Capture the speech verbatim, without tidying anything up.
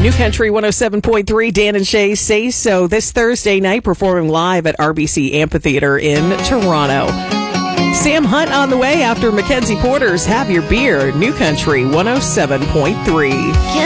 New Country one oh seven point three, Dan and Shay Say So this Thursday night, performing live at R B C Amphitheater in Toronto. Sam Hunt on the way after Mackenzie Porter's Have Your Beer. New Country one oh seven point three.